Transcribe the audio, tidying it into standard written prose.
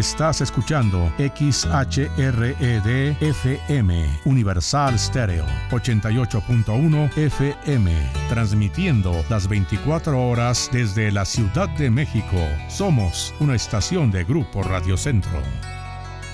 Estás escuchando XHRED FM, Universal Stereo, 88.1 FM, transmitiendo las 24 horas desde la Ciudad de México. Somos una estación de Grupo Radio Centro.